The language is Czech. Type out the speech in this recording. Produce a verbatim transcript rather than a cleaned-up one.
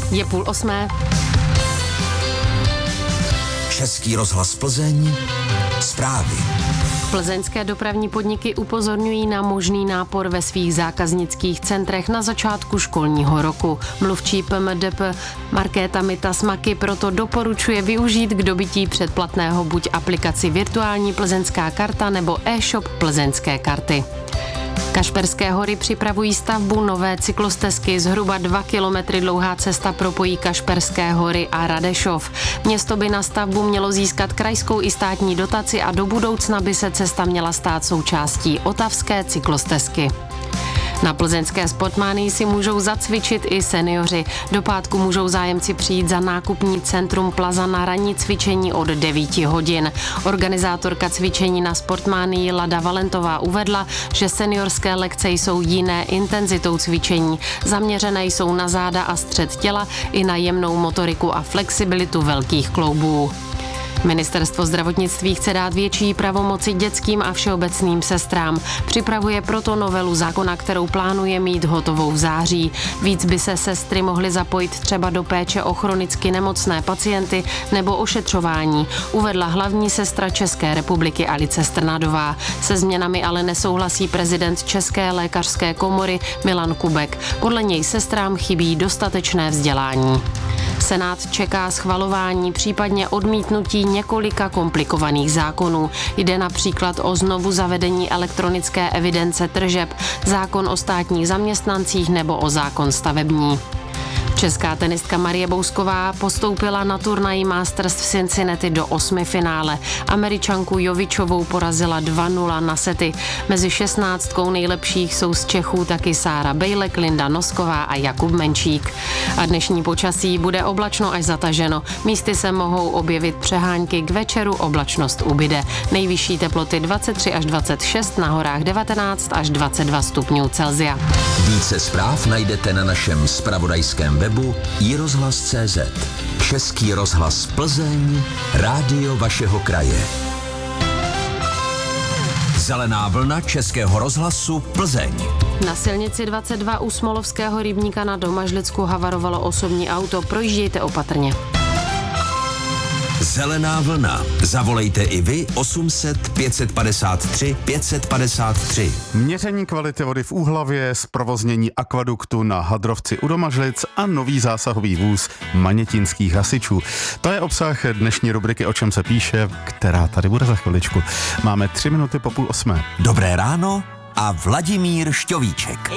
Je půl osmé. Český rozhlas Plzeň. Zprávy. Plzeňské dopravní podniky upozorňují na možný nápor ve svých zákaznických centrech na začátku školního roku. Mluvčí P M D P Markéta Mitas-Maky proto doporučuje využít k dobytí předplatného buď aplikaci Virtuální plzeňská karta nebo e-shop Plzeňské karty. Kašperské hory připravují stavbu nové cyklostezky. Zhruba dva kilometry dlouhá cesta propojí Kašperské hory a Radešov. Město by na stavbu mělo získat krajskou i státní dotaci a do budoucna by se cesta měla stát součástí Otavské cyklostezky. Na plzeňské Sportmanii si můžou zacvičit i seniori. Do pátku můžou zájemci přijít za nákupní centrum Plaza na ranní cvičení od devíti hodin. Organizátorka cvičení na Sportmanii Lada Valentová uvedla, že seniorské lekce jsou jiné intenzitou cvičení. Zaměřené jsou na záda a střed těla i na jemnou motoriku a flexibilitu velkých kloubů. Ministerstvo zdravotnictví chce dát větší pravomoci dětským a všeobecným sestrám. Připravuje proto novelu zákona, kterou plánuje mít hotovou v září. Víc by se sestry mohly zapojit třeba do péče o chronicky nemocné pacienty nebo ošetřování, uvedla hlavní sestra České republiky Alice Strnadová. Se změnami ale nesouhlasí prezident České lékařské komory Milan Kubek. Podle něj sestrám chybí dostatečné vzdělání. Senát čeká schvalování, případně odmítnutí několika komplikovaných zákonů. Jde například o znovu zavedení elektronické evidence tržeb, zákon o státních zaměstnancích nebo o zákon stavební. Česká tenistka Marie Bousková postoupila na turnaj Masters v Cincinnati do osmifinále. Američanku Jovičovou porazila dva nula na sety. Mezi šestnáctkou nejlepších jsou z Čechů taky Sára Bejlek, Linda Nosková a Jakub Menčík. A dnešní počasí bude oblačno až zataženo. Místy se mohou objevit přehánky, k večeru oblačnost ubyde. Nejvyšší teploty dvacet tři až dvacet šest, na horách devatenáct až dvacet dva stupňů Celsia. Více zpráv najdete na našem zpravodajském webu i rozhlas tečka cé zet. Český rozhlas Plzeň, rádio vašeho kraje. Zelená vlna Českého rozhlasu Plzeň. Na silnici dvacet dva u Smolovského rybníka na Domažlicku havarovalo osobní auto, projíždějte opatrně. Zelená vlna. Zavolejte i vy osm set pět set padesát tři pět set padesát tři. Měření kvality vody v Úhlavě, zprovoznění akvaduktu na Hadrovci u Domažlic a nový zásahový vůz manětínských hasičů. To je obsah dnešní rubriky O čem se píše, která tady bude za chviličku. Máme tři minuty po půl osmé. Dobré ráno a Vladimír Šťovíček.